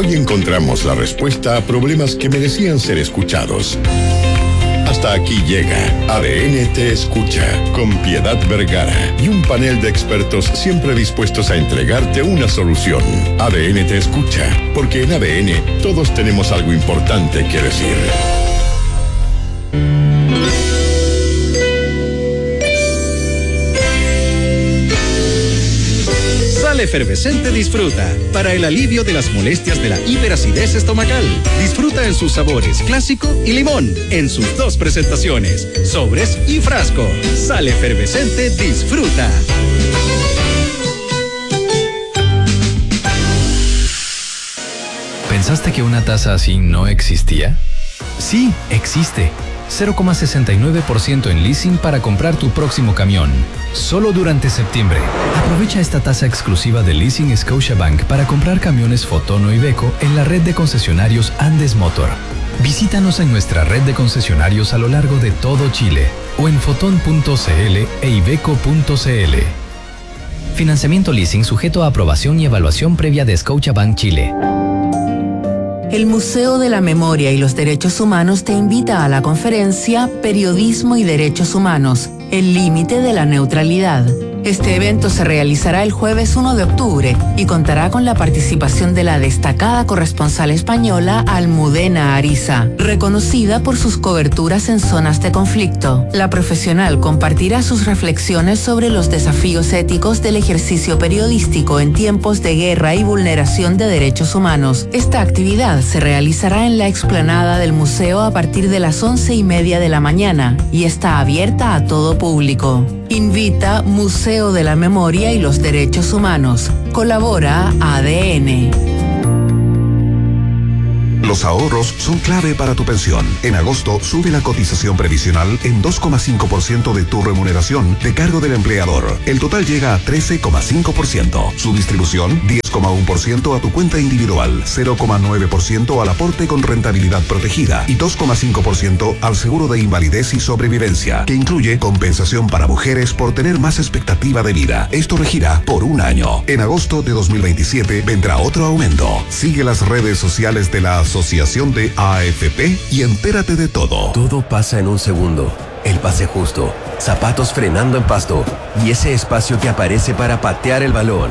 Hoy encontramos la respuesta a problemas que merecían ser escuchados. Hasta aquí llega ADN Te Escucha, con Piedad Vergara y un panel de expertos siempre dispuestos a entregarte una solución. ADN Te Escucha, porque en ADN todos tenemos algo importante que decir. Sal Efervescente Disfruta, para el alivio de las molestias de la hiperacidez estomacal. Disfruta en sus sabores clásico y limón, en sus dos presentaciones, sobres y frasco. Sal Efervescente Disfruta. ¿Pensaste que una tasa así no existía? Sí, existe. 0,69% en leasing para comprar tu próximo camión. Solo durante septiembre. Aprovecha esta tasa exclusiva de Leasing Scotiabank para comprar camiones Foton o Iveco en la red de concesionarios Andes Motor. Visítanos en nuestra red de concesionarios a lo largo de todo Chile o en foton.cl e iveco.cl. Financiamiento leasing sujeto a aprobación y evaluación previa de Scotiabank Chile. El Museo de la Memoria y los Derechos Humanos te invita a la conferencia Periodismo y Derechos Humanos, el límite de la neutralidad. Este evento se realizará el jueves 1 de octubre y contará con la participación de la destacada corresponsal española Almudena Ariza, reconocida por sus coberturas en zonas de conflicto. La profesional compartirá sus reflexiones sobre los desafíos éticos del ejercicio periodístico en tiempos de guerra y vulneración de derechos humanos. Esta actividad se realizará en la explanada del museo a partir de las 11:30 de la mañana y está abierta a todo público. Invita Museo de la Memoria y los Derechos Humanos. Colabora ADN. Los ahorros son clave para tu pensión. En agosto sube la cotización previsional en 2,5% de tu remuneración de cargo del empleador. El total llega a 13,5%. Su distribución, 10,1% a tu cuenta individual, 0,9% al aporte con rentabilidad protegida y 2,5% al seguro de invalidez y sobrevivencia, que incluye compensación para mujeres por tener más expectativa de vida. Esto regirá por un año. En agosto de 2027 vendrá otro aumento. Sigue las redes sociales de la Asociación de AFP y entérate de todo. Todo pasa en un segundo. El pase justo, zapatos frenando en pasto y ese espacio que aparece para patear el balón.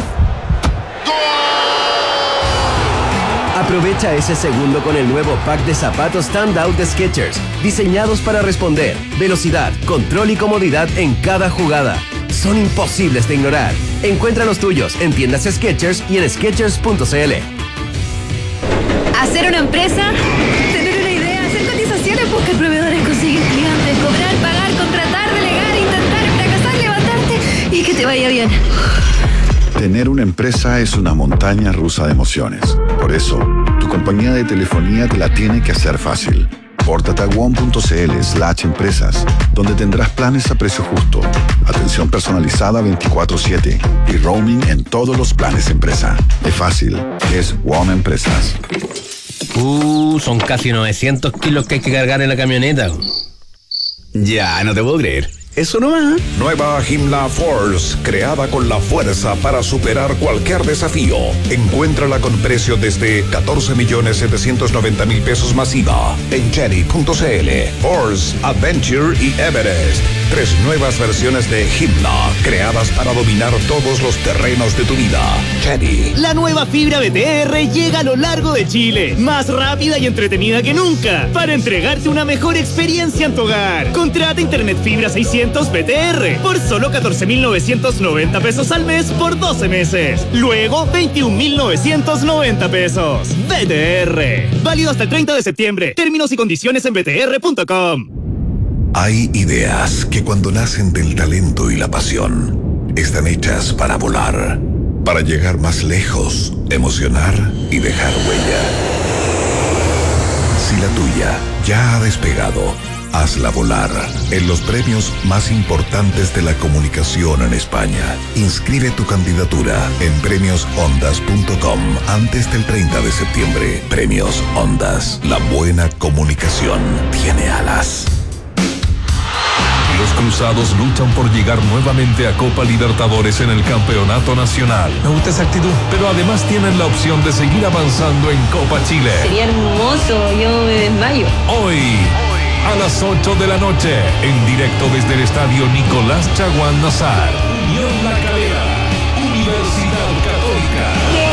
Aprovecha ese segundo con el nuevo pack de zapatos Standout de Skechers, diseñados para responder, velocidad, control y comodidad en cada jugada. Son imposibles de ignorar. Encuentra los tuyos en tiendas Skechers y en skechers.cl. Hacer una empresa, tener una idea, hacer cotizaciones, buscar proveedores, conseguir clientes, cobrar, pagar, contratar, delegar, intentar, fracasar, levantarte y que te vaya bien. Tener una empresa es una montaña rusa de emociones. Por eso, tu compañía de telefonía te la tiene que hacer fácil. Pórtate a WOM.cl/empresas, donde tendrás planes a precio justo, atención personalizada 24/7 y roaming en todos los planes empresa. Es fácil, es WOM Empresas. Son casi 900 kilos que hay que cargar en la camioneta. Ya, no te puedo creer. Eso nomás. Nueva Himla Force, creada con la fuerza para superar cualquier desafío. Encuéntrala con precio desde 14.790.000 pesos masiva en Chery.cl. Force, Adventure y Everest. 3 nuevas versiones de Himla, creadas para dominar todos los terrenos de tu vida. Chery. La nueva fibra BTR llega a lo largo de Chile, más rápida y entretenida que nunca, para entregarte una mejor experiencia en tu hogar. Contrata internet fibra 600 BTR por solo 14.990 pesos al mes por 12 meses. Luego, 21.990 pesos. BTR. Válido hasta el 30 de septiembre. Términos y condiciones en btr.com. Hay ideas que cuando nacen del talento y la pasión, están hechas para volar, para llegar más lejos, emocionar y dejar huella. Si la tuya ya ha despegado, hazla volar en los premios más importantes de la comunicación en España. Inscribe tu candidatura en premiosondas.com antes del 30 de septiembre. Premios Ondas. La buena comunicación tiene alas. Los cruzados luchan por llegar nuevamente a Copa Libertadores en el Campeonato Nacional. Me gusta esa actitud, pero además tienen la opción de seguir avanzando en Copa Chile. Sería hermoso, yo me desmayo. Hoy, a las 8 de la noche, en directo desde el estadio Nicolás Chaguán Nazar. Unión La Calera, Universidad Católica.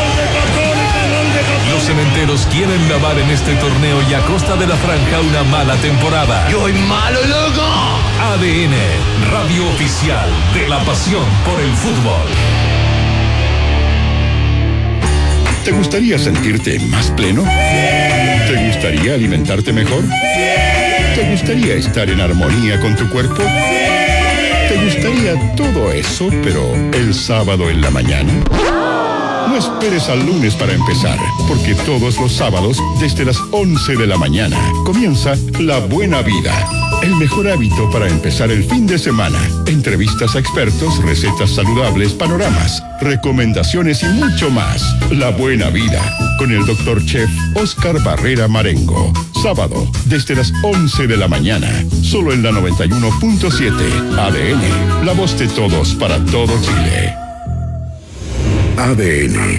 Los cementeros quieren lavar en este torneo y a costa de la franja una mala temporada. ¡Yo soy malo, loco! ADN, radio oficial de la pasión por el fútbol. ¿Te gustaría sentirte más pleno? ¿Te gustaría alimentarte mejor? ¿Te gustaría estar en armonía con tu cuerpo? ¿Te gustaría todo eso, pero el sábado en la mañana? No esperes al lunes para empezar, porque todos los sábados, desde las 11 de la mañana, comienza La Buena Vida. El mejor hábito para empezar el fin de semana. Entrevistas a expertos, recetas saludables, panoramas, recomendaciones y mucho más. La Buena Vida, con el Dr. Chef Oscar Barrera Marengo. Sábado, desde las 11 de la mañana, solo en la 91.7. ADN, la voz de todos para todo Chile. ADN.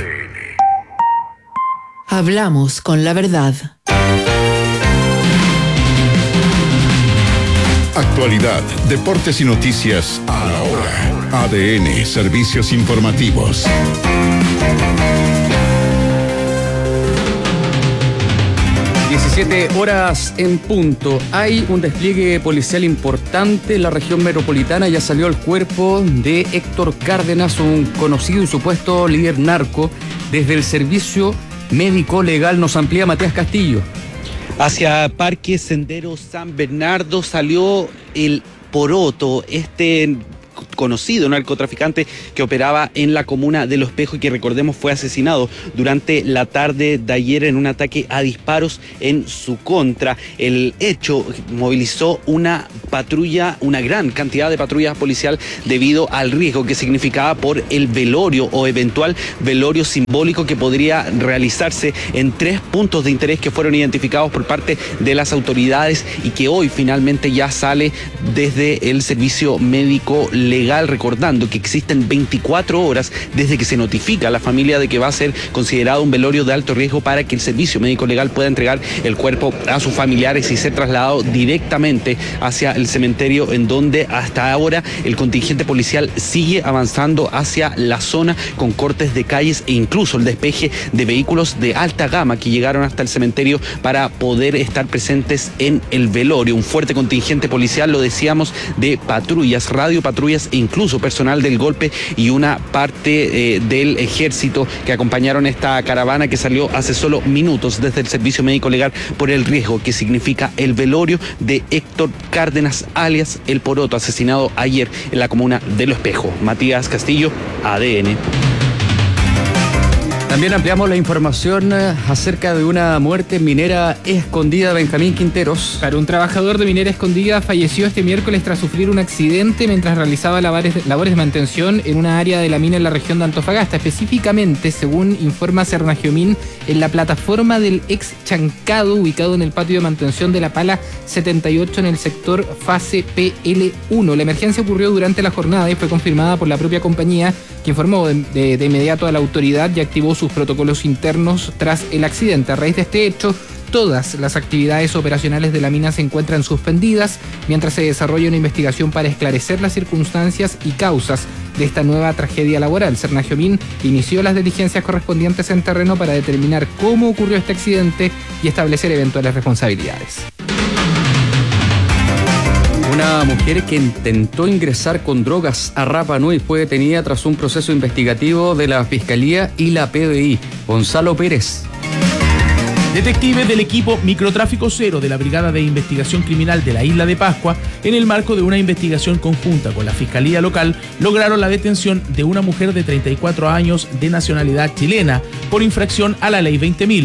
Hablamos con la verdad. Actualidad, deportes y noticias a la hora. ADN, servicios informativos. Horas en punto. Hay un despliegue policial importante en la región metropolitana. Ya salió el cuerpo de Héctor Cárdenas, un conocido y supuesto líder narco. Desde el servicio médico legal nos amplía Matías Castillo. Hacia Parque Sendero San Bernardo salió el Poroto, conocido narcotraficante que operaba en la comuna de Los Espejos y que, recordemos, fue asesinado durante la tarde de ayer en un ataque a disparos en su contra. El hecho movilizó una gran cantidad de patrullas policial debido al riesgo que significaba por el velorio o eventual velorio simbólico que podría realizarse en 3 puntos de interés que fueron identificados por parte de las autoridades y que hoy finalmente ya sale desde el servicio médico legal, recordando que existen 24 horas desde que se notifica a la familia de que va a ser considerado un velorio de alto riesgo para que el servicio médico legal pueda entregar el cuerpo a sus familiares y ser trasladado directamente hacia el cementerio, en donde hasta ahora el contingente policial sigue avanzando hacia la zona con cortes de calles e incluso el despeje de vehículos de alta gama que llegaron hasta el cementerio para poder estar presentes en el velorio. Un fuerte contingente policial, lo decíamos, de patrullas, radiopatrullas e incluso personal del golpe y una parte del ejército que acompañaron esta caravana que salió hace solo minutos desde el servicio médico legal por el riesgo que significa el velorio de Héctor Cárdenas, alias El Poroto, asesinado ayer en la comuna de Los Espejos. Matías Castillo, ADN. También ampliamos la información acerca de una muerte minera escondida. Benjamín Quinteros. Claro, un trabajador de minera escondida falleció este miércoles tras sufrir un accidente mientras realizaba labores de mantención en una área de la mina en la región de Antofagasta. Específicamente, según informa Cernagiomín, en la plataforma del ex Chancado, ubicado en el patio de mantención de la Pala 78 en el sector fase PL1. La emergencia ocurrió durante la jornada y fue confirmada por la propia compañía, que informó de inmediato a la autoridad y activó sus protocolos internos tras el accidente. A raíz de este hecho, todas las actividades operacionales de la mina se encuentran suspendidas mientras se desarrolla una investigación para esclarecer las circunstancias y causas de esta nueva tragedia laboral. Cernagiomín inició las diligencias correspondientes en terreno para determinar cómo ocurrió este accidente y establecer eventuales responsabilidades. Una mujer que intentó ingresar con drogas a Rapa Nui fue detenida tras un proceso investigativo de la Fiscalía y la PDI. Gonzalo Pérez. Detectives del equipo Microtráfico Cero de la Brigada de Investigación Criminal de la Isla de Pascua, en el marco de una investigación conjunta con la Fiscalía local, lograron la detención de una mujer de 34 años de nacionalidad chilena por infracción a la Ley 20.000.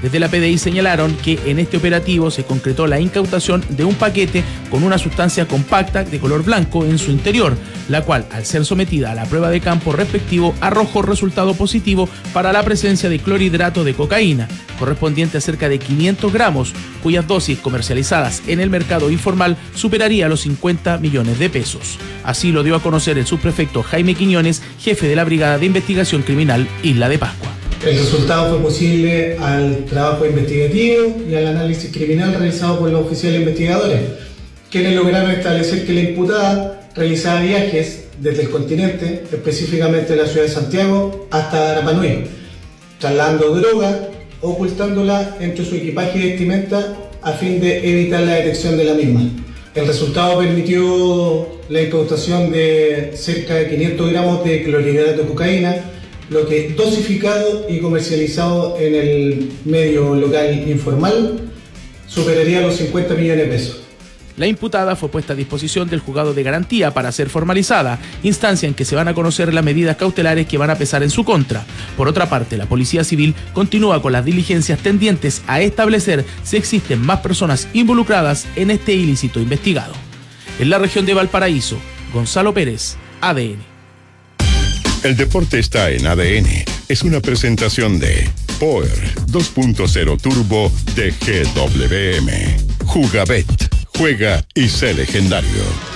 Desde la PDI señalaron que en este operativo se concretó la incautación de un paquete con una sustancia compacta de color blanco en su interior, la cual, al ser sometida a la prueba de campo respectivo, arrojó resultado positivo para la presencia de clorhidrato de cocaína, correspondiente a cerca de 500 gramos, cuyas dosis comercializadas en el mercado informal superaría los 50 millones de pesos. Así lo dio a conocer el subprefecto Jaime Quiñones, jefe de la Brigada de Investigación Criminal Isla de Pascua. El resultado fue posible al trabajo investigativo y al análisis criminal realizado por los oficiales investigadores, quienes lograron establecer que la imputada realizaba viajes desde el continente, específicamente de la ciudad de Santiago, hasta Rapa Nui, trasladando droga, ocultándola entre su equipaje y vestimenta a fin de evitar la detección de la misma. El resultado permitió la incautación de cerca de 500 gramos de clorhidrato de cocaína, lo que dosificado y comercializado en el medio local informal superaría los 50 millones de pesos. La imputada fue puesta a disposición del juzgado de garantía para ser formalizada, instancia en que se van a conocer las medidas cautelares que van a pesar en su contra. Por otra parte, la Policía Civil continúa con las diligencias tendientes a establecer si existen más personas involucradas en este ilícito investigado. En la región de Valparaíso, Gonzalo Pérez, ADN. El deporte está en ADN. Es una presentación de Power 2.0 Turbo de GWM. Jugabet. Juega y sé legendario.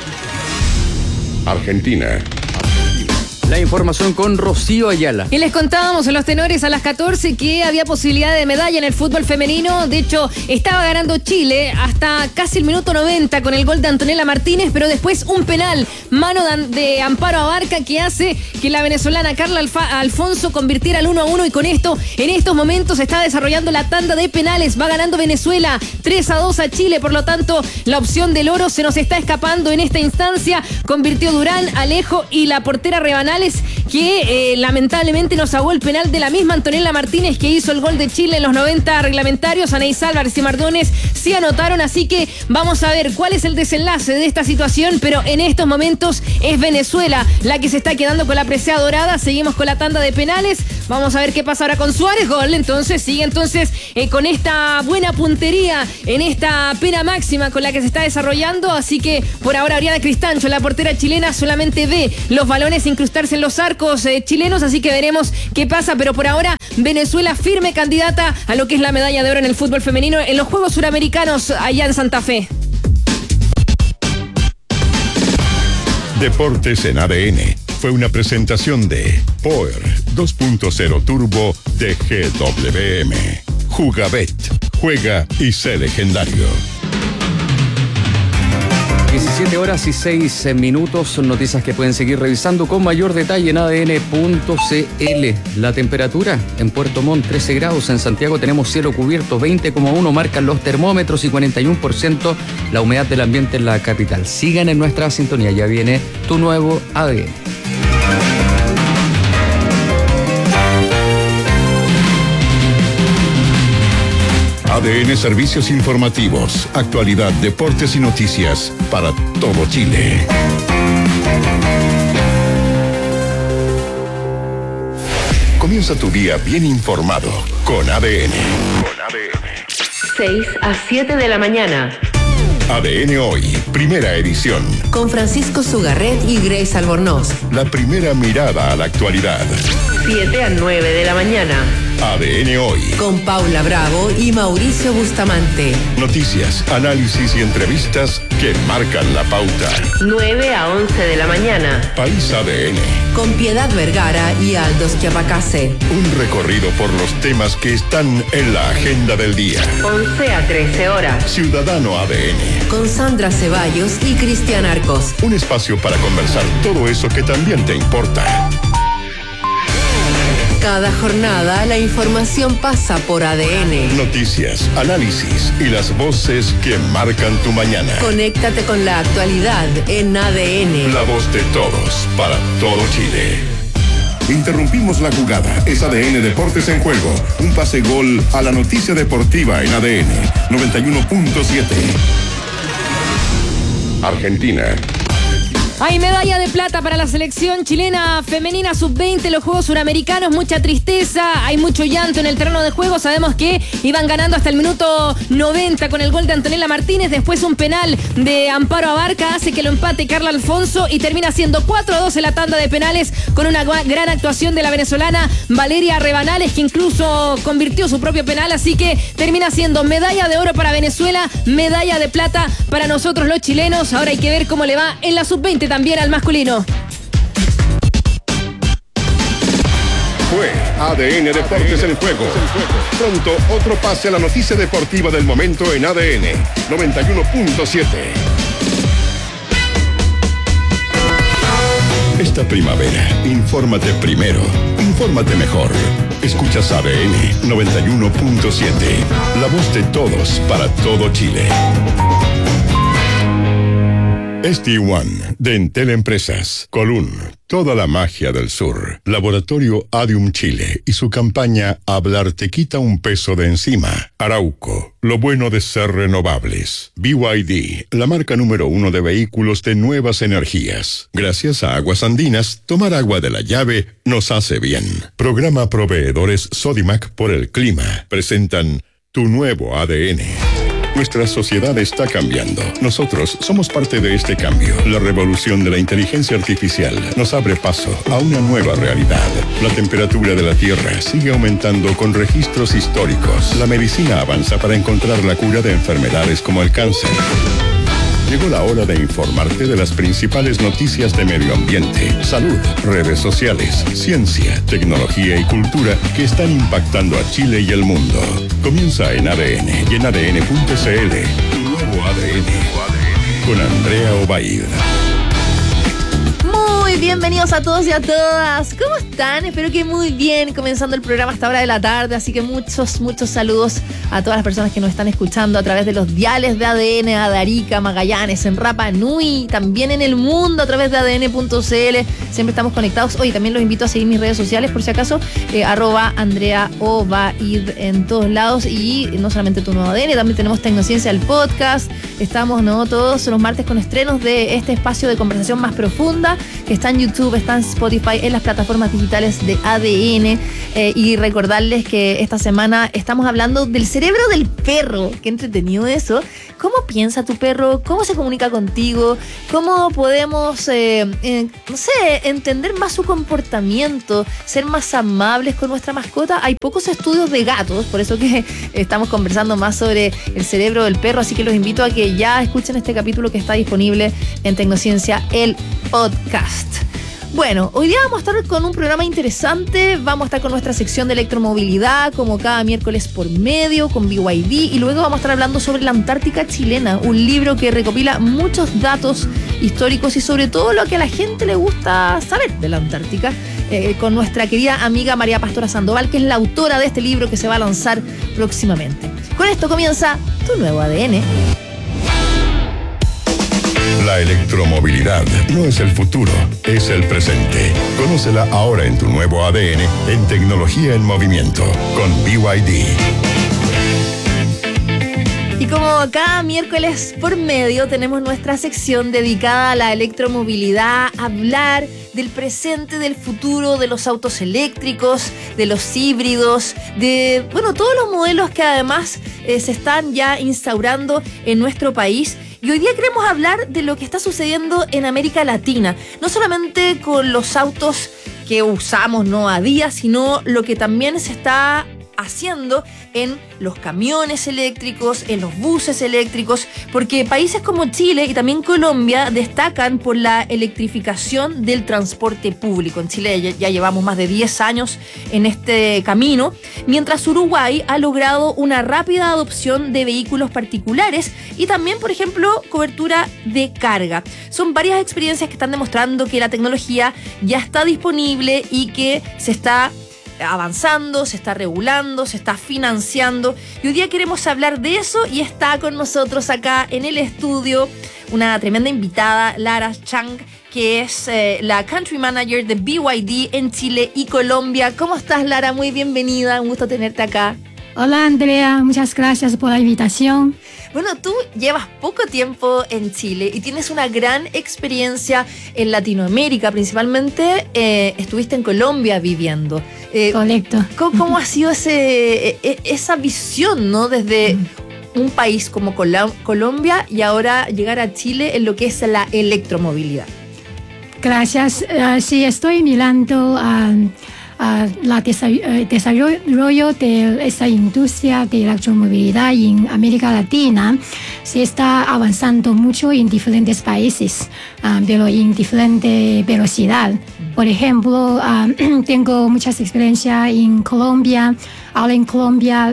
Argentina. La información con Rocío Ayala. Y les contábamos en los tenores a las 14 que había posibilidad de medalla en el fútbol femenino. De hecho, estaba ganando Chile hasta casi el minuto 90 con el gol de Antonella Martínez, pero después un penal, mano de Amparo Abarca, que hace que la venezolana Carla Alfonso convirtiera el 1-1, y con esto, en estos momentos, se está desarrollando la tanda de penales. Va ganando Venezuela 3-2 a Chile, por lo tanto, la opción del oro se nos está escapando en esta instancia. Convirtió Durán, Alejo y la portera Rebanales, que lamentablemente nos ahogó el penal de la misma Antonella Martínez, que hizo el gol de Chile en los 90 reglamentarios. Anaís Álvarez y Mardones sí anotaron, así que vamos a ver cuál es el desenlace de esta situación, pero en estos momentos es Venezuela la que se está quedando con la presea dorada. Seguimos con la tanda de penales, vamos a ver qué pasa ahora con Suárez. Gol, entonces sigue con esta buena puntería en esta pena máxima con la que se está desarrollando, así que por ahora Oriana Cristancho, la portera chilena, solamente ve los balones incrustarse en los arcos chilenos, así que veremos qué pasa, pero por ahora Venezuela firme candidata a lo que es la medalla de oro en el fútbol femenino en los Juegos Suramericanos allá en Santa Fe. Deportes en ADN fue una presentación de Power 2.0 Turbo de GWM. Jugabet. Juega y sé legendario. 17 horas y 6 minutos, son noticias que pueden seguir revisando con mayor detalle en adn.cl. La temperatura en Puerto Montt 13 grados, en Santiago tenemos cielo cubierto 20,1, marcan los termómetros, y 41% la humedad del ambiente en la capital. Sigan en nuestra sintonía, ya viene tu nuevo ADN. ADN Servicios Informativos, actualidad, deportes y noticias para todo Chile. Comienza tu día bien informado con ADN. 6 a 7 de la mañana. ADN Hoy, primera edición. Con Francisco Sugarret y Grace Albornoz. La primera mirada a la actualidad. 7 a 9 de la mañana. ADN Hoy. Con Paula Bravo y Mauricio Bustamante. Noticias, análisis y entrevistas que marcan la pauta. 9 a 11 de la mañana. País ADN. Con Piedad Vergara y Aldos Chiapacase. Un recorrido por los temas que están en la agenda del día. 11 a 13 horas. Ciudadano ADN. Con Sandra Ceballos y Cristian Arcos. Un espacio para conversar todo eso que también te importa. Cada jornada la información pasa por ADN. Noticias, análisis y las voces que marcan tu mañana. Conéctate con la actualidad en ADN. La voz de todos, para todo Chile. Interrumpimos la jugada. Es ADN Deportes en juego. Un pase gol a la noticia deportiva en ADN 91.7. Argentina. Hay medalla de plata para la selección chilena femenina sub-20 en los Juegos Suramericanos. Mucha tristeza, hay mucho llanto en el terreno de juego. Sabemos que iban ganando hasta el minuto 90 con el gol de Antonella Martínez. Después un penal de Amparo Abarca hace que lo empate Carla Alfonso y termina siendo 4-2 en la tanda de penales con una gran actuación de la venezolana Valeria Rebanales, que incluso convirtió su propio penal. Así que termina siendo medalla de oro para Venezuela, medalla de plata para nosotros los chilenos. Ahora hay que ver cómo le va en la sub-20 también al masculino. Fue ADN Deportes en juego. Pronto otro pase a la noticia deportiva del momento en ADN 91.7. Esta primavera, infórmate primero, infórmate mejor. Escuchas ADN 91.7, la voz de todos para todo Chile. ST1 de Entel Empresas, Colún, toda la magia del sur. Laboratorio Adium Chile y su campaña Hablar te quita un peso de encima. Arauco, lo bueno de ser renovables. BYD, la marca número 1 de vehículos de nuevas energías. Gracias a Aguas Andinas, tomar agua de la llave nos hace bien. Programa Proveedores Sodimac por el Clima. Presentan Tu Nuevo ADN. Nuestra sociedad está cambiando. Nosotros somos parte de este cambio. La revolución de la inteligencia artificial nos abre paso a una nueva realidad. La temperatura de la Tierra sigue aumentando con registros históricos. La medicina avanza para encontrar la cura de enfermedades como el cáncer. Llegó la hora de informarte de las principales noticias de medio ambiente, salud, redes sociales, ciencia, tecnología y cultura que están impactando a Chile y el mundo. Comienza en ADN y en ADN.cl. Tu nuevo ADN. Con Andrea Obaid. Muy bienvenidos a todos y a todas. ¿Cómo están? Espero que muy bien, comenzando el programa a esta hora de la tarde, así que muchos saludos a todas las personas que nos están escuchando a través de los diales de ADN, a Arica, Magallanes, en Rapa Nui, también en el mundo a través de ADN.cl. Siempre estamos conectados. Oye, también los invito a seguir mis redes sociales por si acaso, @Andrea Obaid en todos lados, y no solamente Tu Nuevo ADN, también tenemos Tecnociencia, el podcast. Estamos todos los martes con estrenos de este espacio de conversación más profunda que está en YouTube, está en Spotify, en las plataformas digitales de ADN. Y recordarles que esta semana estamos hablando del cerebro del perro. Qué entretenido eso. ¿Cómo piensa tu perro? ¿Cómo se comunica contigo? ¿Cómo podemos, entender más su comportamiento? Ser más amables con nuestra mascota. Hay pocos estudios de gatos, por eso que estamos conversando más sobre el cerebro del perro. Así que los invito a que ya escuchen este capítulo que está disponible en Tecnociencia, el podcast. Bueno, hoy día vamos a estar con un programa interesante. Vamos a estar con nuestra sección de electromovilidad, como cada miércoles por medio, con BYD. Y luego vamos a estar hablando sobre la Antártica chilena, un libro que recopila muchos datos históricos y sobre todo lo que a la gente le gusta saber de la Antártica, con nuestra querida amiga María Pastora Sandoval, que es la autora de este libro que se va a lanzar próximamente. Con esto comienza Tu Nuevo ADN. La electromovilidad no es el futuro, es el presente. Conócela ahora en Tu Nuevo ADN en Tecnología en Movimiento con BYD. Y como cada miércoles por medio tenemos nuestra sección dedicada a la electromovilidad, a hablar del presente, del futuro, de los autos eléctricos, de los híbridos, de todos los modelos que además se están ya instaurando en nuestro país. Y hoy día queremos hablar de lo que está sucediendo en América Latina, no solamente con los autos que usamos a día, sino lo que también se está haciendo en los camiones eléctricos, en los buses eléctricos, porque países como Chile y también Colombia destacan por la electrificación del transporte público. En Chile ya llevamos más de 10 años en este camino, mientras Uruguay ha logrado una rápida adopción de vehículos particulares y también, por ejemplo, cobertura de carga. Son varias experiencias que están demostrando que la tecnología ya está disponible y que se está avanzando, se está regulando, se está financiando, y hoy día queremos hablar de eso y está con nosotros acá en el estudio una tremenda invitada, Lara Chang, que es la Country Manager de BYD en Chile y Colombia. ¿Cómo estás, Lara? Muy bienvenida, un gusto tenerte acá. Hola Andrea, muchas gracias por la invitación. Bueno, tú llevas poco tiempo en Chile y tienes una gran experiencia en Latinoamérica, principalmente estuviste en Colombia viviendo. Correcto. ¿Cómo ha sido esa visión, ¿no? Desde un país como Colombia y ahora llegar a Chile en lo que es la electromovilidad? Gracias. Sí, estoy mirando la desarrollo de esta industria de electromovilidad en América Latina. Se está avanzando mucho en diferentes países, pero en diferente velocidad. Por ejemplo, tengo muchas experiencias en Colombia. Ahora en Colombia,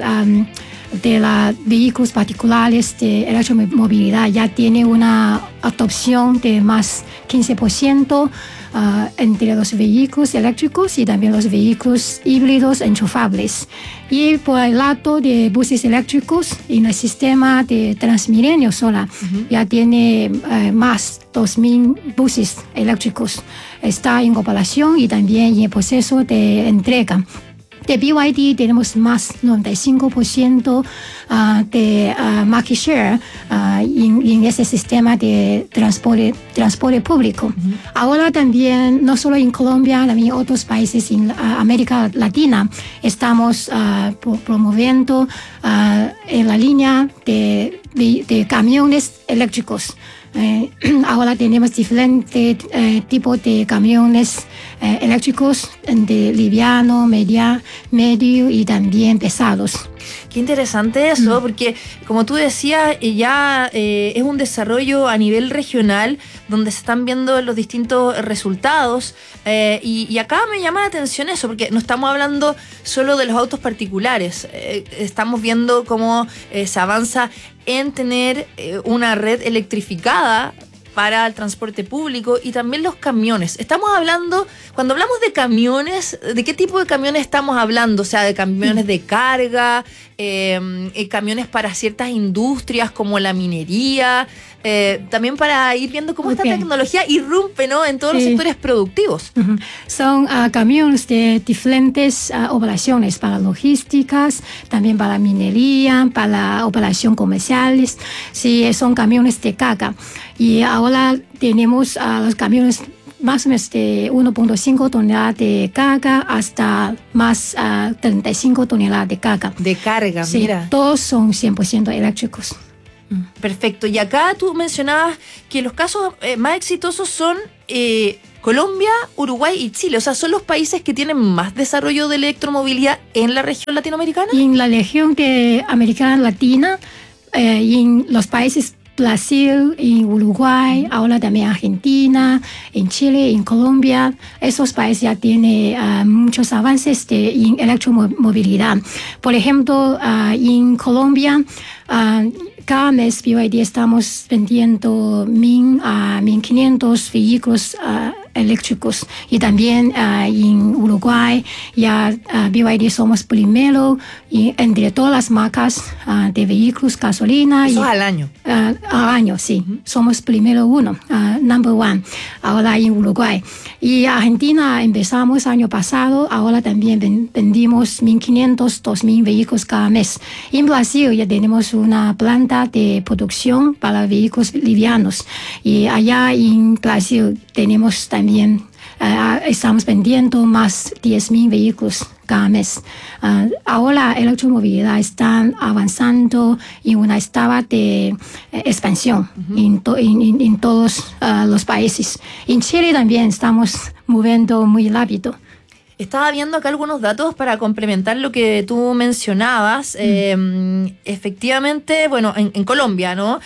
de los vehículos particulares de electromovilidad ya tiene una adopción de más 15%. Entre los vehículos eléctricos y también los vehículos híbridos enchufables. Y por el lado de buses eléctricos, en el sistema de Transmilenio sola, ya tiene más 2.000 buses eléctricos. Está en operación y también en el proceso de entrega. De BYD tenemos más 95% de market share en ese sistema de transporte público. Ahora también, no solo en Colombia, también en otros países en América Latina, estamos promoviendo en la línea de camiones eléctricos. Ahora tenemos diferentes tipos de camiones eléctricos, de liviano, medio y también pesados. Qué interesante eso, porque como tú decías, ya es un desarrollo a nivel regional donde se están viendo los distintos resultados y acá me llama la atención eso, porque no estamos hablando solo de los autos particulares, estamos viendo cómo se avanza en tener una red electrificada para el transporte público y también los camiones. Estamos hablando, cuando hablamos de camiones, ¿de qué tipo de camiones estamos hablando? O sea, de camiones de carga, camiones para ciertas industrias como la minería, también para ir viendo cómo esta tecnología irrumpe, ¿no?, en todos los sectores productivos. Son camiones de diferentes operaciones para logísticas, también para minería, para operaciones comerciales. Sí, son camiones de carga. Y ahora tenemos los camiones más o menos de 1.5 toneladas de carga hasta más 35 toneladas de carga. De carga, sí, mira. Todos son 100% eléctricos. Perfecto. Y acá tú mencionabas que los casos más exitosos son Colombia, Uruguay y Chile. O sea, son los países que tienen más desarrollo de electromovilidad en la región latinoamericana. Y en la región de América Latina y en los países Brasil, en Uruguay, ahora también Argentina, en Chile, en Colombia. Esos países ya tienen muchos avances en electromovilidad. Por ejemplo, en Colombia, cada mes BYD estamos vendiendo 1.000 a 1.500 vehículos eléctricos. Y también en Uruguay ya BYD somos primero entre todas las marcas de vehículos gasolina. Eso al año. Al año, sí. Somos primero uno, number one, ahora en Uruguay. Y Argentina empezamos año pasado, ahora también vendimos 1.500, 2.000 vehículos cada mes. En Brasil ya tenemos una planta de producción para vehículos livianos. Y allá en Brasil tenemos también, estamos vendiendo más 10.000 vehículos cada mes. Ahora la electromovilidad está avanzando en una etapa de expansión en todos los países. En Chile también estamos moviendo muy rápido. Estaba viendo acá algunos datos para complementar lo que tú mencionabas. Efectivamente, bueno, en Colombia, ¿no?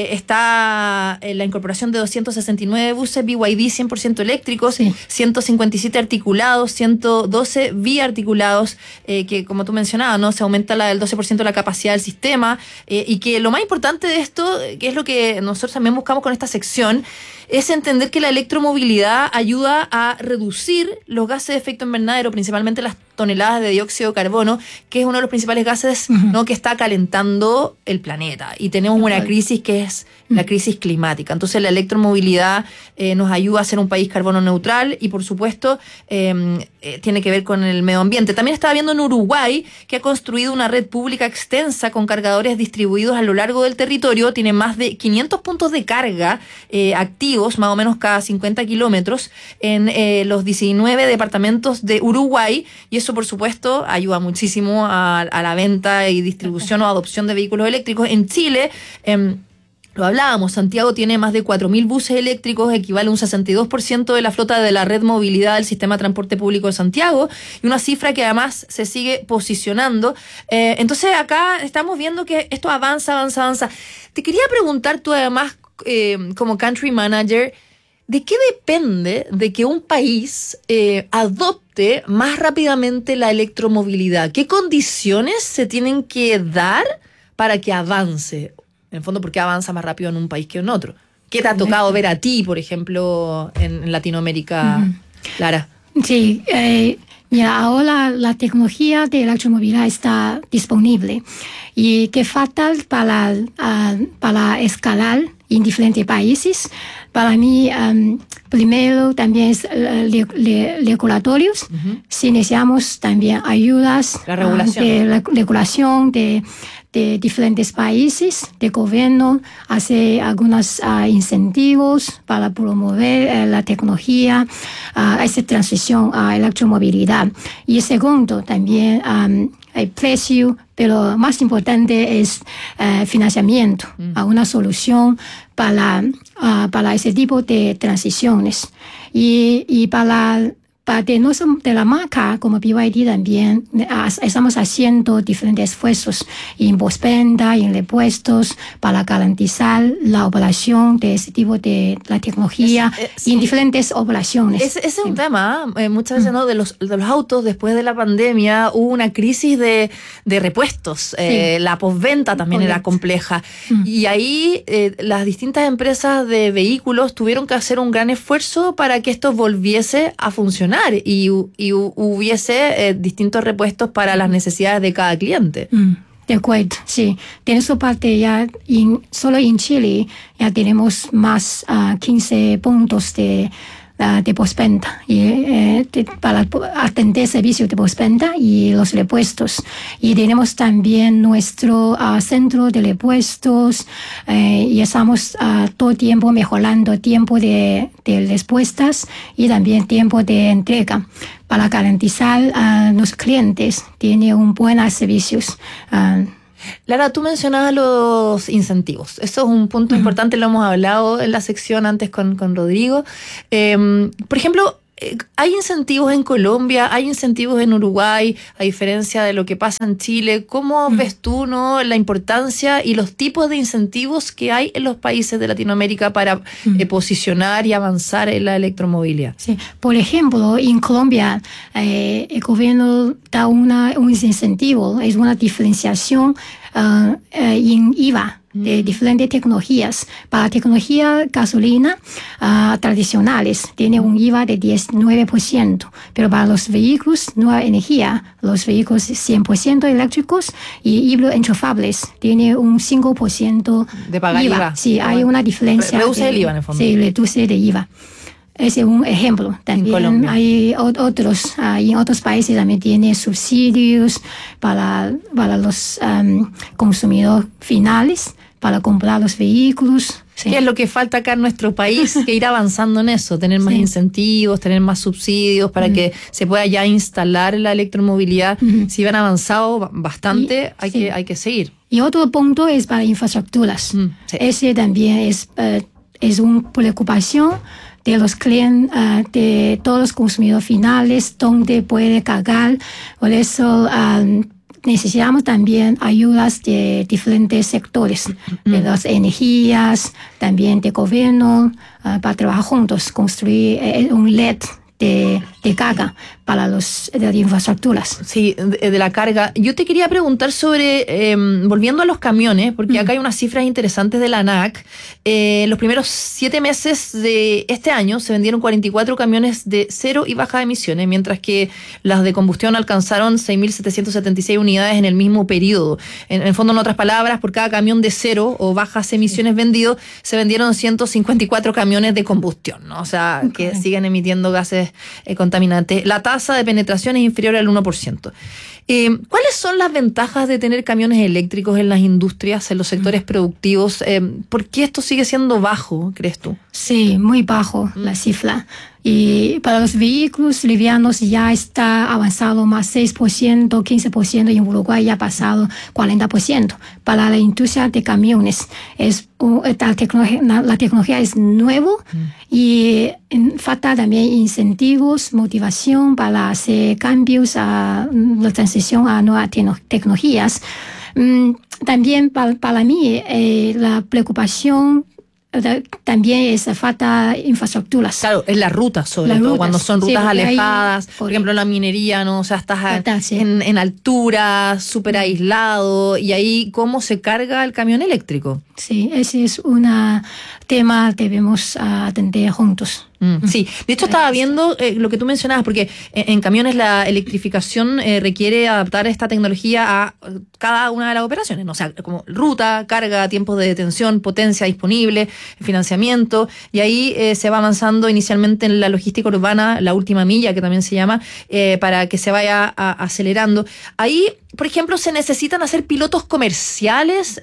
Está la incorporación de 269 buses BYD 100% eléctricos, 157 articulados, 112 biarticulados, que como tú mencionabas, ¿no? Se aumenta el 12% la capacidad del sistema, y que lo más importante de esto, que es lo que nosotros también buscamos con esta sección, es entender que la electromovilidad ayuda a reducir los gases de efecto invernadero, principalmente las toneladas de dióxido de carbono, que es uno de los principales gases, ¿no?, que está calentando el planeta. Y tenemos una crisis que es la crisis climática. Entonces la electromovilidad nos ayuda a ser un país carbono neutral y por supuesto tiene que ver con el medio ambiente. También estaba viendo en Uruguay que ha construido una red pública extensa con cargadores distribuidos a lo largo del territorio. Tiene más de 500 puntos de carga activos, más o menos cada 50 kilómetros, en los 19 departamentos de Uruguay, y eso por supuesto ayuda muchísimo a la venta y distribución o adopción de vehículos eléctricos. En Chile, lo hablábamos, Santiago tiene más de 4.000 buses eléctricos, equivale a un 62% de la flota de la red movilidad del sistema de transporte público de Santiago, y una cifra que además se sigue posicionando. Entonces acá estamos viendo que esto avanza. Te quería preguntar tú además, como country manager, ¿de qué depende de que un país adopte más rápidamente la electromovilidad? ¿Qué condiciones se tienen que dar para que avance? En el fondo, ¿por qué avanza más rápido en un país que en otro? ¿Qué te ha tocado ver a ti, por ejemplo, en Latinoamérica, Lara? Sí, mira, ahora la tecnología de electromovilidad está disponible y que falta para escalar en diferentes países. Para mí, primero también es regulatorios. Si necesitamos también ayudas de regulación de diferentes países, de gobierno, hace algunos incentivos para promover la tecnología, esa transición a electromovilidad. Y segundo, también el precio, pero más importante es financiamiento, a una solución para ese tipo de transiciones. Y para de la marca, como BYD también, estamos haciendo diferentes esfuerzos en postventa y en repuestos para garantizar la operación de ese tipo de la tecnología y en diferentes operaciones. Ese es un tema, muchas veces, ¿no? De los autos, después de la pandemia, hubo una crisis de repuestos. La postventa también era compleja. Y ahí las distintas empresas de vehículos tuvieron que hacer un gran esfuerzo para que esto volviese a funcionar. Y hubiese distintos repuestos para las necesidades de cada cliente. De acuerdo, sí. Tiene su parte ya, solo en Chile ya tenemos más 15 puntos de postventa para atender servicios de postventa y los repuestos. Y tenemos también nuestro centro de repuestos y estamos todo el tiempo mejorando tiempo de respuestas y también tiempo de entrega para garantizar a los clientes tienen buenos servicios. Lara, tú mencionabas los incentivos. Eso es un punto importante, lo hemos hablado en la sección antes con Rodrigo. Por ejemplo, ¿hay incentivos en Colombia? ¿Hay incentivos en Uruguay? A diferencia de lo que pasa en Chile, ¿cómo ves tú, no, la importancia y los tipos de incentivos que hay en los países de Latinoamérica para posicionar y avanzar en la electromovilidad? Sí. Por ejemplo, en Colombia, el gobierno da un incentivo, es una diferenciación en IVA de diferentes tecnologías. Para tecnología gasolina tradicionales tiene un IVA de 19%, pero para los vehículos nueva energía, los vehículos 100% eléctricos y híbridos enchufables tiene un 5% de pagar IVA. Sí, hay una diferencia. Reduce el IVA en el fondo. Sí, reduce el IVA. Ese es un ejemplo. También hay otros, en otros países también tiene subsidios para los consumidores finales, para comprar los vehículos. Sí. ¿Qué es lo que falta acá en nuestro país? Que ir avanzando en eso, tener más incentivos, tener más subsidios para que se pueda ya instalar la electromovilidad. Si han avanzado bastante, hay que seguir. Y otro punto es para infraestructuras. Ese también es una preocupación de los clientes, de todos los consumidores finales, donde puede cargar. Por eso necesitamos también ayudas de diferentes sectores, de las energías, también de gobierno, para trabajar juntos, construir un LED de carga para las infraestructuras. Sí, de la carga. Yo te quería preguntar sobre, volviendo a los camiones, porque acá hay unas cifras interesantes de la ANAC. Los primeros 7 meses de este año se vendieron 44 camiones de cero y bajas emisiones, mientras que las de combustión alcanzaron 6.776 unidades en el mismo periodo. En el fondo, en otras palabras, por cada camión de cero o bajas emisiones vendido, se vendieron 154 camiones de combustión, ¿no? O sea, que siguen emitiendo gases contaminantes. La tasa de penetración es inferior al 1%. ¿Cuáles son las ventajas de tener camiones eléctricos en las industrias, en los sectores productivos? ¿Por qué esto sigue siendo bajo, crees tú? Sí, muy bajo la cifra. Y para los vehículos livianos ya está avanzado más 6%, 15%, y en Uruguay ya ha pasado 40%. Para la industria de camiones la tecnología es nuevo y falta también incentivos, motivación para hacer cambios a la transición a nuevas tecnologías. También para mí la preocupación también es falta de infraestructuras. Claro, es la ruta, sobre todo, cuando son rutas alejadas, por ejemplo, la minería, ¿no? O sea, estás en altura, súper aislado, y ahí, ¿cómo se carga el camión eléctrico? Sí, ese es un tema que debemos atender juntos. Sí, de hecho estaba viendo lo que tú mencionabas, porque en camiones la electrificación requiere adaptar esta tecnología a cada una de las operaciones, ¿no? O sea, como ruta, carga, tiempos de detención, potencia disponible, financiamiento, y ahí se va avanzando inicialmente en la logística urbana, la última milla, que también se llama, para que se vaya acelerando. Ahí, por ejemplo, se necesitan hacer pilotos comerciales,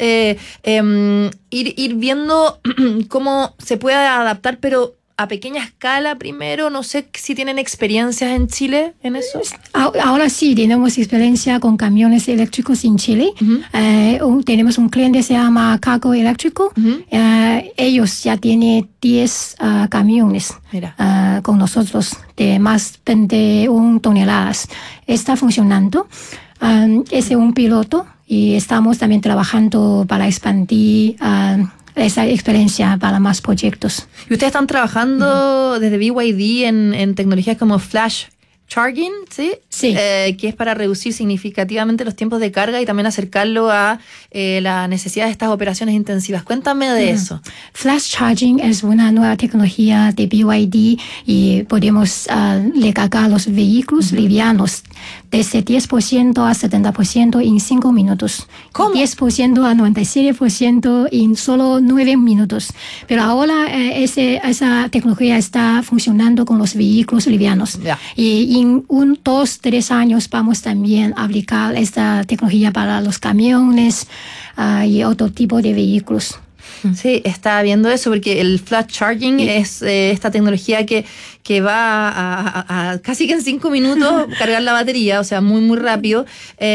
ir viendo cómo se puede adaptar, pero a pequeña escala primero. No sé si tienen experiencias en Chile en eso. Ahora sí, tenemos experiencia con camiones eléctricos en Chile. Tenemos un cliente que se llama Cargo Eléctrico. Ellos ya tienen 10 camiones con nosotros de más de 21 toneladas. Está funcionando. Es un piloto y estamos también trabajando para expandir esa experiencia para más proyectos. ¿Y ustedes están trabajando desde BYD en tecnologías como flash charging, ¿sí? Sí. Que es para reducir significativamente los tiempos de carga y también acercarlo a la necesidad de estas operaciones intensivas? Cuéntame de eso. Flash charging es una nueva tecnología de BYD y podemos recargar los vehículos livianos desde 10% a 70% en 5 minutos. ¿Cómo? 10% a 97% en solo 9 minutos. Pero ahora esa tecnología está funcionando con los vehículos livianos. Yeah. Y en 2-3 años vamos también a aplicar esta tecnología para los camiones y otro tipo de vehículos. Sí, estaba viendo eso porque el flash charging es esta tecnología que va a casi que en 5 minutos cargar la batería, o sea, muy, muy rápido.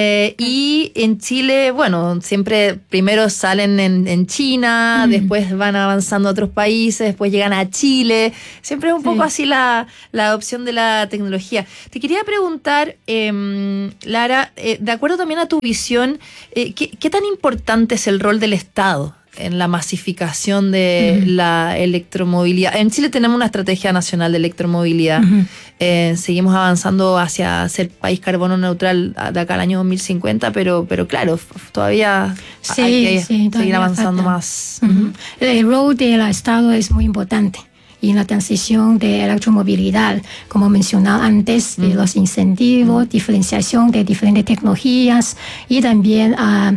Y en Chile, bueno, siempre primero salen en China, después van avanzando a otros países, después llegan a Chile. Siempre es un poco así la adopción de la tecnología. Te quería preguntar, Lara, de acuerdo también a tu visión, ¿qué tan importante es el rol del Estado en la masificación de la electromovilidad? En Chile tenemos una estrategia nacional de electromovilidad. Seguimos avanzando hacia ser país carbono neutral de acá al año 2050, pero claro, todavía hay que seguir avanzando más. El rol del Estado es muy importante y en la transición de electromovilidad, como mencionaba antes, de los incentivos, diferenciación de diferentes tecnologías y también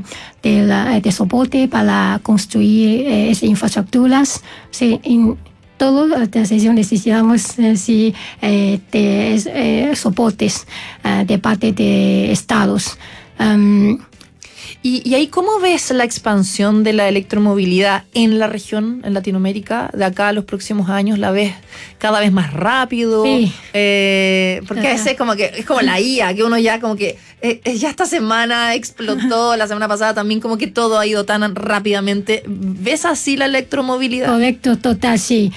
de soporte para construir esas infraestructuras. Sí, en toda la transición necesitamos soportes de parte de estados. ¿Y ahí cómo ves la expansión de la electromovilidad en la región, en Latinoamérica, de acá a los próximos años? ¿La ves cada vez más rápido? Sí. Porque a veces como que es como la IA, que uno ya como que ya esta semana explotó, la semana pasada también como que todo ha ido tan rápidamente. ¿Ves así la electromovilidad? Correcto, total, sí.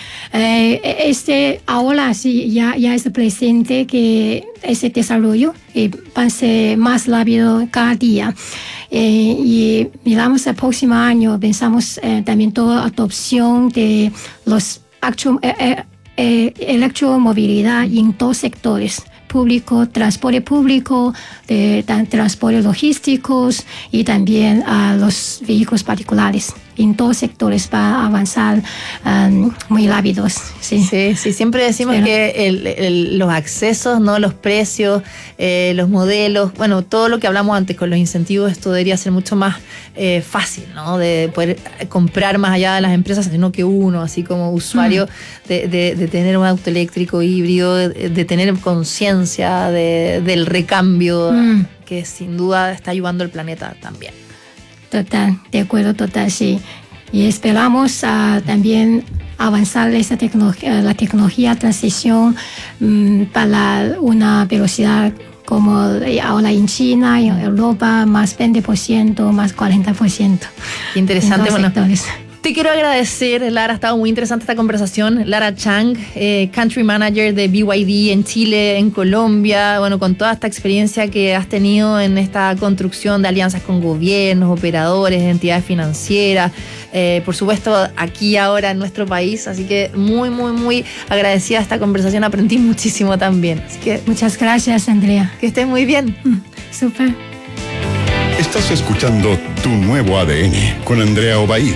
Ahora sí ya es presente que ese desarrollo va a ser más rápido cada día. Y miramos el próximo año, pensamos también toda la adopción de los electromovilidad en 2 sectores. público, transporte público, de transporte logísticos y también a los vehículos particulares. En todos sectores va a avanzar muy rápidos. Sí, siempre decimos que los accesos, ¿no? Los precios, los modelos, bueno, todo lo que hablamos antes con los incentivos, esto debería ser mucho más fácil, ¿no? De poder comprar más allá de las empresas, sino que uno, así como usuario, de tener un auto eléctrico híbrido, de tener conciencia del recambio, que sin duda está ayudando al planeta también. Total, de acuerdo, total, sí. Y esperamos también avanzar la tecnología transición para una velocidad como ahora en China, en Europa, más 20%, más 40%. Qué interesante, bueno. Sectores. Te quiero agradecer, Lara, ha estado muy interesante esta conversación. Lara Chang, Country Manager de BYD en Chile, en Colombia, bueno, con toda esta experiencia que has tenido en esta construcción de alianzas con gobiernos, operadores, entidades financieras, por supuesto, aquí ahora en nuestro país, así que muy, muy, muy agradecida a esta conversación, aprendí muchísimo también. Así que muchas gracias, Andrea. Que estés muy bien. Súper. Estás escuchando Tu Nuevo ADN con Andrea Obaid.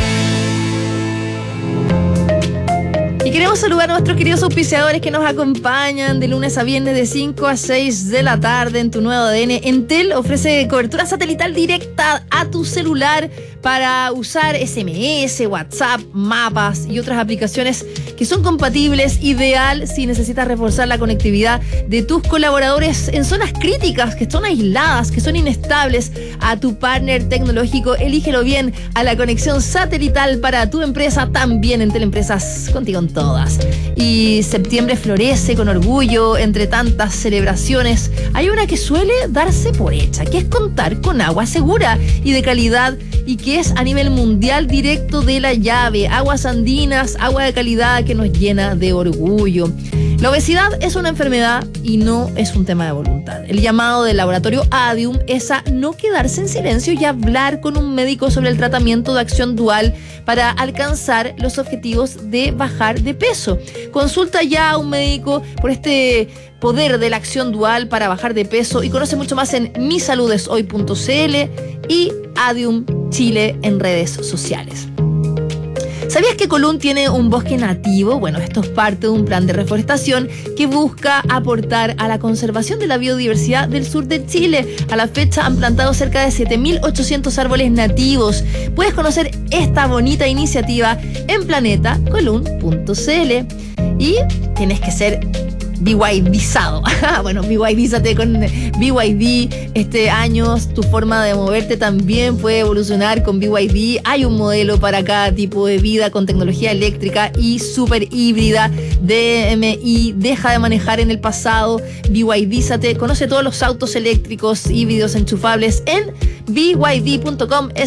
Y queremos saludar a nuestros queridos auspiciadores que nos acompañan de lunes a viernes de 5 a 6 de la tarde en Tu Nuevo ADN. Entel ofrece cobertura satelital directa a tu celular para usar SMS, WhatsApp, mapas y otras aplicaciones que son compatibles, ideal si necesitas reforzar la conectividad de tus colaboradores en zonas críticas, que son aisladas, que son inestables. A tu partner tecnológico, elígelo bien, a la conexión satelital para tu empresa, también Entel Empresas, contigo en todas. Y septiembre florece con orgullo entre tantas celebraciones. Hay una que suele darse por hecha, que es contar con agua segura y de calidad, y que es a nivel mundial directo de la llave. Aguas andinas, agua de calidad que nos llena de orgullo. La obesidad es una enfermedad y no es un tema de voluntad. El llamado del laboratorio Adium es a no quedarse en silencio y hablar con un médico sobre el tratamiento de acción dual para alcanzar los objetivos de bajar de peso. Consulta ya a un médico por este poder de la acción dual para bajar de peso y conoce mucho más en misaludeshoy.cl y Adium Chile en redes sociales. ¿Sabías que Colún tiene un bosque nativo? Bueno, esto es parte de un plan de reforestación que busca aportar a la conservación de la biodiversidad del sur de Chile. A la fecha han plantado cerca de 7.800 árboles nativos. Puedes conocer esta bonita iniciativa en planetacolún.cl y tienes que ser BYDizado. Bueno, BYDízate con BYD. Este año tu forma de moverte también puede evolucionar con BYD. Hay un modelo para cada tipo de vida con tecnología eléctrica y súper híbrida. DMI, deja de manejar en el pasado. BYDízate. Conoce todos los autos eléctricos híbridos enchufables en byd.com/CL.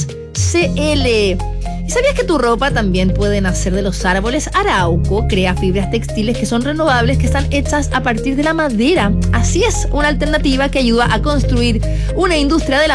¿Y sabías que tu ropa también puede nacer de los árboles? Arauco crea fibras textiles que son renovables, que están hechas a partir de la madera. Así es, una alternativa que ayuda a construir una industria de la